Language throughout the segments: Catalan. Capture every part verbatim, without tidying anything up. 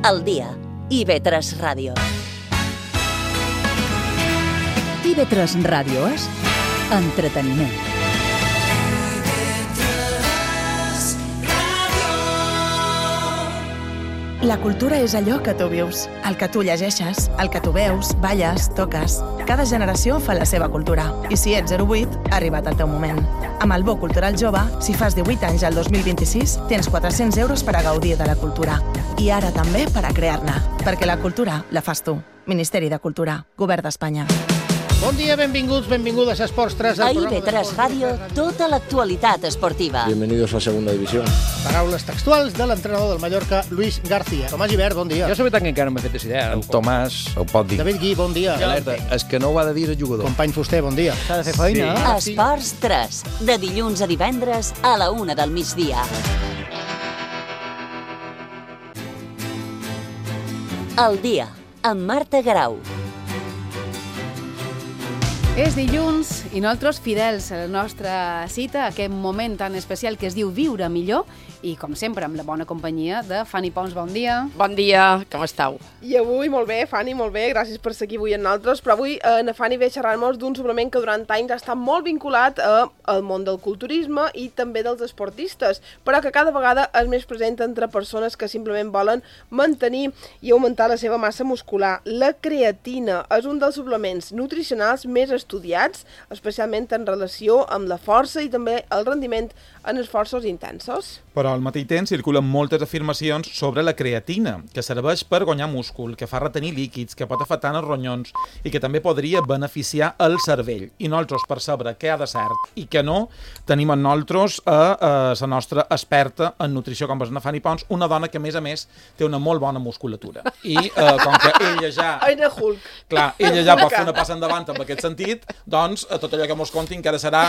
al dia. I ve tres Ràdio. I ve tres Ràdio és entreteniment. La cultura és allò que tu vius, el que tu llegeixes, el que tu veus, balles, toques. Cada generació fa la seva cultura. I si ets zero vuit, ha arribat el teu moment. Amb el Bo Cultural Jove, si fas divuit anys al dos mil vint-i-sis, tens quatre-cents euros per a gaudir de la cultura. I ara també per a crear-ne. Perquè la cultura la fas tu. Ministeri de Cultura, Govern d'Espanya. Bon dia, benvinguts, benvingudes a Esports tres. A I ve tres Ràdio, tota l'actualitat esportiva. Bienvenidos a Segunda División. Paraules textuals de l'entrenador del Mallorca, Luis García. Tomàs Gibert, bon dia. Jo sobre tant que encara no m'he fet aquesta idea. En Tomàs ho pot dir. David Gui, bon dia. Alerta, és que no ho ha de dir el jugador. Company Fuster, bon dia. S'ha de fer feina. Sí. Esports tres, de dilluns a divendres a la una del migdia. El dia, amb Marta Garau. És dilluns i nosaltres fidels a la nostra cita, aquest moment tan especial que es diu Viure Millor, i com sempre amb la bona companyia de Fanny Pons. Bon dia. Bon dia, com esteu? I avui, molt bé, Fanny, molt bé, gràcies per seguir avui amb nosaltres, però avui eh, na Fanny ve a xerrar-nos d'un suplement que durant anys ha estat molt vinculat eh, al món del culturisme i també dels esportistes, però que cada vegada és més present entre persones que simplement volen mantenir i augmentar la seva massa muscular. La creatina és un dels suplements nutricionals més estudiats, especialment en relació amb la força i també el rendiment en esforços intensos. Però al mateix temps circulen moltes afirmacions sobre la creatina, que serveix per guanyar múscul, que fa retenir líquids, que pot afectar els ronyons i que també podria beneficiar el cervell. I nosaltres, per saber què ha de cert i què no, tenim en nosaltres a, a la nostra experta en nutrició, com és na Fanny Pons, una dona que, a més a més, té una molt bona musculatura. I eh, com que ella ja... Aina Hulk. Clar, ella ja pot fer una passa endavant en aquest sentit, doncs tot allò que mos conti encara serà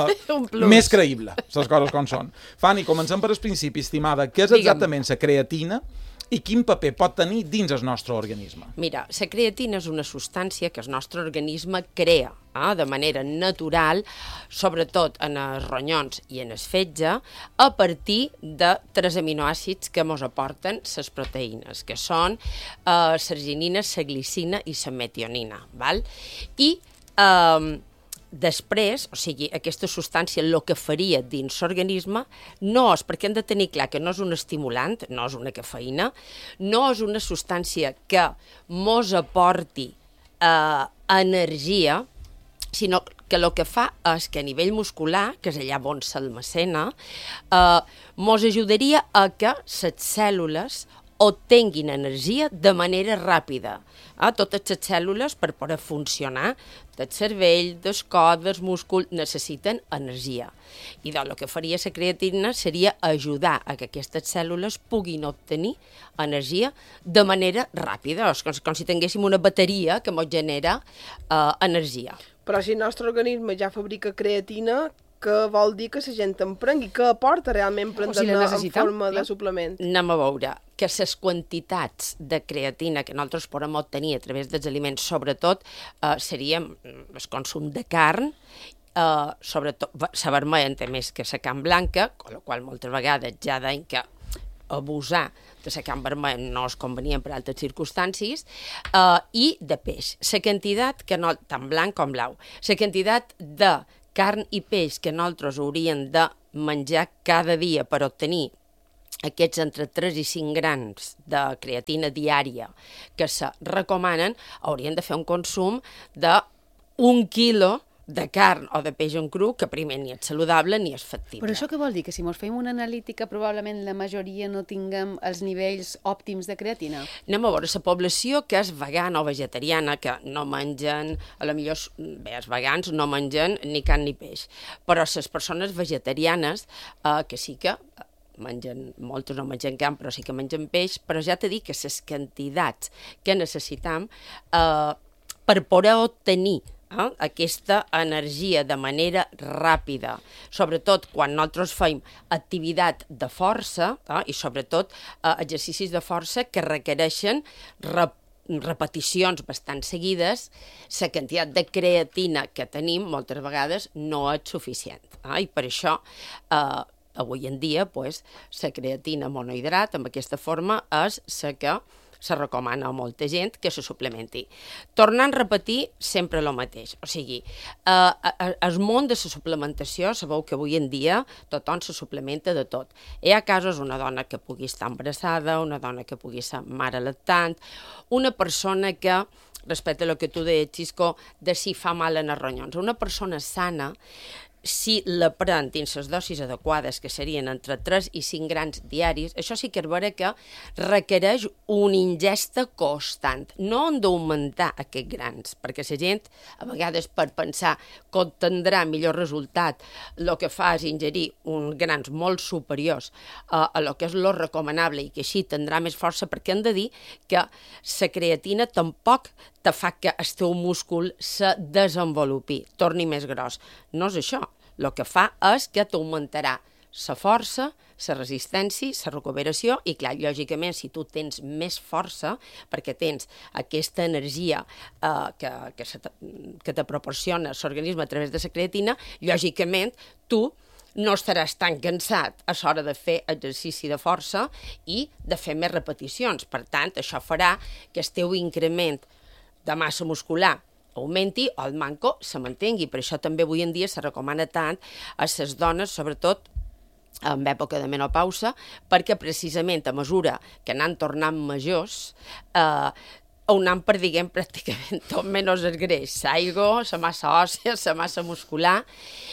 eh, més creïble, les coses com són. Fanny, comencem per al principi, estimada, què és exactament la creatina i quin paper pot tenir dins el nostre organisme? Mira, la creatina és una substància que el nostre organisme crea eh, de manera natural, sobretot en els ronyons i en el fetge, a partir de tres aminoàcids que ens aporten les proteïnes, que són eh, l'arginina, la glicina i la metionina. Val? I eh, després, o sigui, aquesta substància el que faria dins l'organisme no és, perquè hem de tenir clar que no és un estimulant, no és una cafeïna, no és una substància que mos aporti eh, energia, sinó que el que fa és que a nivell muscular, que és allà on s'almacena, eh, mos ajudaria a que les cèl·lules obtenguin energia de manera ràpida. Eh? Totes les cèl·lules, per poder funcionar, del cervell, del cor, del múscul, necessiten energia. I doncs el que faria la creatina seria ajudar a que aquestes cèl·lules puguin obtenir energia de manera ràpida, és com, com si tinguéssim una bateria que ens genera eh, energia. Però si el nostre organisme ja fabrica creatina, que vol dir que la gent en prengui, que aporta realment prendre-ne o si en forma de suplement. Anem a veure que les quantitats de creatina que nosaltres podem obtenir a través dels aliments, sobretot, eh, seria el consum de carn, eh, sobretot la vermella té més que la carn blanca, amb la qual moltes vegades ja deien que abusar de la carn vermella no és convenient per altres circumstàncies, eh, i de peix. La quantitat, que no, tant blanc com blau, la quantitat de carn i peix que nosaltres hauríem de menjar cada dia per obtenir aquests entre tres i cinc grams de creatina diària que se recomanen, haurien de fer un consum d'un quilo de carn o de peix en cru, que primer ni és saludable ni és factible. Però això què vol dir? Que si ens fem una analítica probablement la majoria no tinguem els nivells òptims de creatina? Anem a veure, la població que és vegana o vegetariana, que no mengen, a la millor, bé, els vegans no mengen ni carn ni peix, però les persones vegetarianes, eh, que sí que mengen, moltes no mengen carn, però sí que mengen peix, però ja t'he dit que les quantitats que necessitam eh, per poder obtenir Eh, aquesta energia de manera ràpida, sobretot quan nosaltres fem activitat de força eh, i sobretot eh, exercicis de força que requereixen rep repeticions bastant seguides, la quantitat de creatina que tenim moltes vegades no és suficient. Eh? I per això eh, avui en dia pues, la creatina monohidrat amb aquesta forma és la que se recomana a molta gent que se suplementi. Tornant a repetir sempre el mateix, o sigui, eh, el món de la suplementació, sabeu que avui en dia tothom se suplementa de tot. Hi ha casos una dona que pugui estar embarassada, una dona que pugui ser mare lactant, una persona que, respecte a lo que tu deies, Xisco, de si fa mal en els ronyons, una persona sana, si la pren dins les dosis adequades, que serien entre tres i cinc grans diaris, això sí que és vera que requereix una ingesta constant. No han d'augmentar aquests grans, perquè la gent, a vegades per pensar que obtindrà millor resultat, el que fa és ingerir uns grans molt superiors a, a lo que és lo recomanable i que així tindrà més força, perquè hem de dir que la creatina tampoc te fa que el teu múscul se desenvolupi, torni més gros. No és això. El que fa és que t'augmentarà la força, la resistència, la recuperació i, clar, lògicament, si tu tens més força, perquè tens aquesta energia eh, que, que, se te, que te proporciona l'organisme a través de la creatina, lògicament, tu no estaràs tan cansat a l'hora de fer exercici de força i de fer més repeticions. Per tant, això farà que el teu increment de massa muscular augmenti o el manco se mantengui. Per això també avui en dia se recomana tant a les dones, sobretot en època de menopausa, perquè precisament a mesura que anem tornant majors, eh, on anem perdent pràcticament tot menys el greix, l'aigua, la massa òssia, la massa muscular,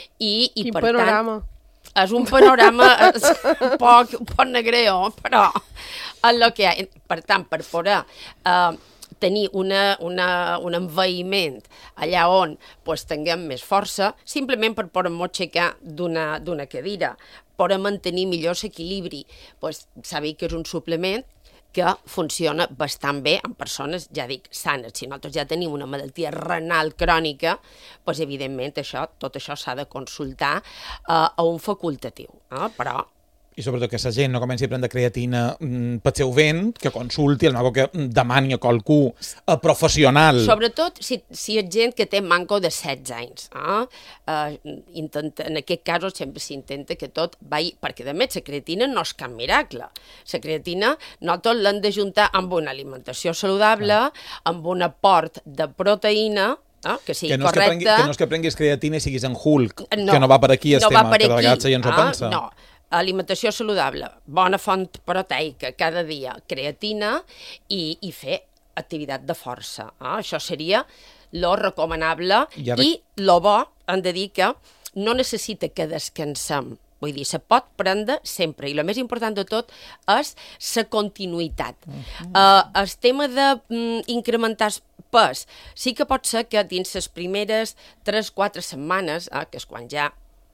i, i per panorama. Tant és un panorama un poc, un poc negreó, però és el que hi ha. Per tant, per poder eh, tenir una, una, un envaïment allà on pues, tinguem més força, simplement per poder-nos aixecar d'una cadira, poder mantenir millor l'equilibri. Pues, sabeu que és un suplement que funciona bastant bé en persones, ja dic, sanes. Si nosaltres ja tenim una malaltia renal crònica, pues, evidentment això, tot això s'ha de consultar uh, a un facultatiu. Eh? Però i sobretot que la gent no comenci a prendre creatina mm, pel seu vent, que consulti, el manco que demani a qualcú a professional. Sobretot si, si és gent que té manco de setze anys. Eh? Uh, intenta, en aquest cas sempre s'intenta que tot vagi, perquè a més la creatina no és cap miracle. La creatina no tot l'hem de juntar amb una alimentació saludable, ah. amb un aport de proteïna, Ah, que sigui que no correcte. Que, prengui, que no és que prenguis creatina i siguis en Hulk, no, que no va per aquí el no tema, per que de vegades la gent s'ho ah, pensa. No, alimentació saludable, bona font proteica cada dia, creatina i, i fer activitat de força. Ah, això seria lo recomanable i, ara... i lo bo, hem de dir que no necessita que descansem. Vull dir, se pot prendre sempre, i el més important de tot és la continuïtat. Uh-huh. uh, el tema d'incrementar mm, pes, sí que pot ser que dins les primeres tres quatre setmanes, eh, que és quan ja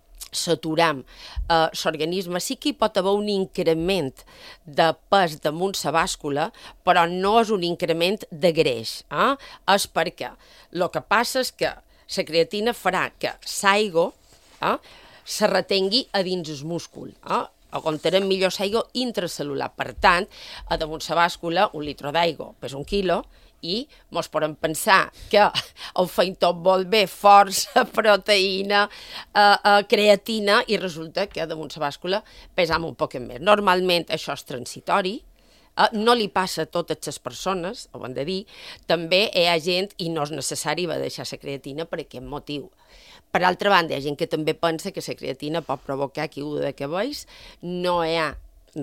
saturam eh, l'organisme, sí que hi pot haver un increment de pes damunt la bàscula, però no és un increment de greix. Eh? És perquè el que passa és que la creatina farà que l'aigua eh, se retengui a dins el múscul, eh? aguantarem millor l'aigua intracel·lular. Per tant, a damunt la bàscula, un litre d'aigua pesa un quilo, i ens podem pensar que ho feim tot molt bé, força, proteïna, eh, eh, creatina, i resulta que damunt la bàscula pesam un poc més. Normalment això és transitori, eh, no li passa a totes les persones, ho hem de dir, també hi ha gent, i no és necessari, va deixar la creatina per aquest motiu. Per altra banda, hi ha gent que també pensa que la creatina pot provocar caiguda de cabells, no hi ha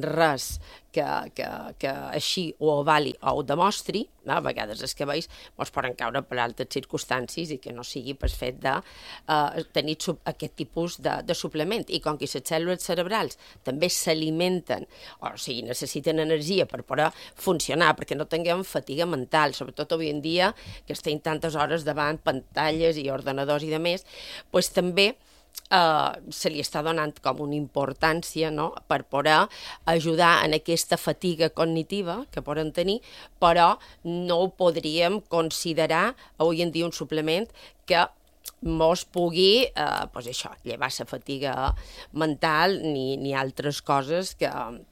res que, que, que així ho avali o ho demostri. A vegades els cabells ens poden caure per altres circumstàncies i que no sigui per fet de uh, tenir aquest tipus de, de suplement. I com que les cèl·lules cerebrals també s'alimenten, o sigui, necessiten energia per poder funcionar, perquè no tinguem fatiga mental, sobretot avui en dia, que estem tantes hores davant pantalles i ordenadors i de més, doncs també Uh, se li està donant com una importància, no?, per poder ajudar en aquesta fatiga cognitiva que poden tenir, però no ho podríem considerar avui en dia un suplement que mos pugui, eh, pues això, llevar la fatiga mental ni, ni altres coses que,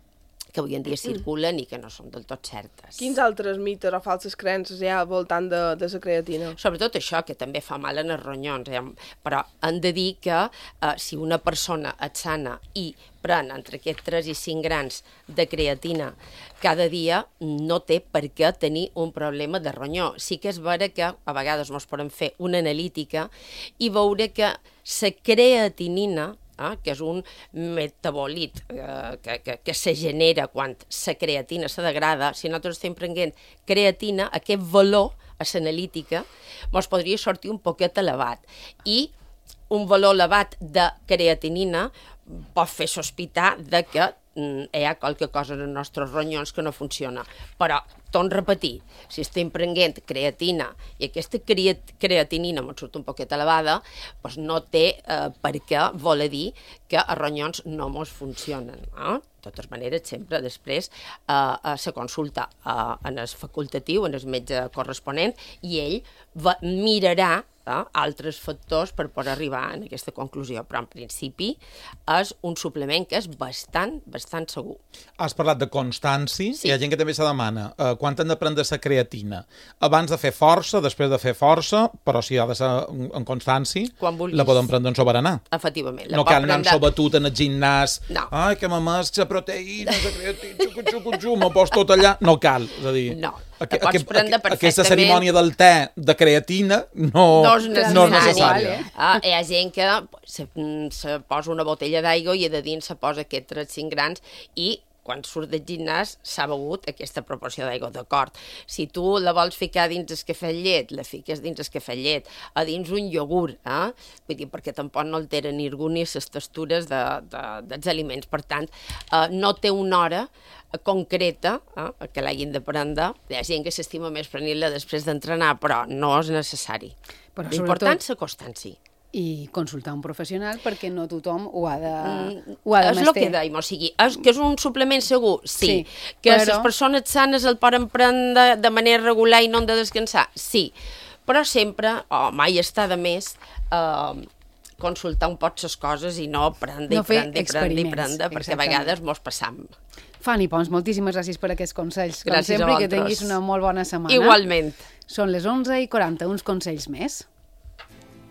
que avui en dia circulen i que no són del tot certes. Quins altres mites o falses creences hi ha al voltant de, de la creatina? Sobretot això, que també fa mal en els ronyons, eh? Però hem de dir que eh, si una persona és sana i pren entre aquests tres i cinc grans de creatina cada dia, no té per què tenir un problema de ronyó. Sí que és vera que a vegades ens podem fer una analítica i veure que la creatinina, eh, que és un metabòlit eh, que, que, que se genera quan la creatina se degrada, si nosaltres estem prenent creatina, aquest valor a l'analítica ens podria sortir un poquet elevat. I un valor elevat de creatinina pot fer sospitar de que mm, hi ha qualque cosa en els nostres ronyons que no funciona. Però, torno a repetir, si estem prenent creatina i aquesta creat creatinina ens surt un poquet elevada, doncs no té eh, per què voler dir que els ronyons no ens funcionen. Eh? De totes maneres, sempre després eh, eh, se consulta eh, en el facultatiu, en el metge corresponent, i ell va, mirarà eh, altres factors per poder arribar a aquesta conclusió. Però, en principi, és un suplement que és bastant, bastant segur. Has parlat de constanci, Sí. hi ha gent que també se demana eh, quan hem de prendre la creatina. Abans de fer força, després de fer força, però si ha de ser en en constanci, Quan vulguis. la podem prendre en soberanà. Efectivament. La No pot cal anar prendre- sobatut en el gimnàs. No. Ai, que m'amàs la proteïna, la creatina, xucu, xucu, xucu, m'ho pos tot allà. No cal. És a dir, No, la aqu- pots aqu- prendre aqu- Aquesta perfectament. cerimònia del te de creatina no, No és necessari. no és necessària. eh? Ah, hi ha gent que se, se posa una botella d'aigua i a dins se posa aquests tres cinc grans i quan surt del gimnàs s'ha begut aquesta proporció d'aigua, d'acord. Si tu la vols ficar dins el cafè amb llet, la fiques dins el cafè amb llet, a dins un iogurt, eh? Vull dir, perquè tampoc no altera ni ni les textures de, de, dels aliments. Per tant, eh, no té una hora concreta eh, que l'hagin de prendre. Hi ha gent que s'estima més prenir-la després d'entrenar, però no és necessari. Però L'important sobretot- és la constància. I consultar un professional perquè no tothom ho ha de, Mm, ho ha de és el que dèiem, o sigui, és, que és un suplement segur? Sí. Sí, Que però- les persones sanes el poden prendre de manera regular i no han de descansar? Sí. Però sempre, o mai està de més, eh, consultar un poc les coses i no prendre No i fer prendre i prendre i experiments, prendre, perquè a exactament. vegades mos passam. Fanny Pons, moltíssimes gràcies per aquests consells. Com Gràcies a sempre, i que vosaltres. tinguis una molt bona setmana. Igualment. Són les onze i quaranta, uns consells més.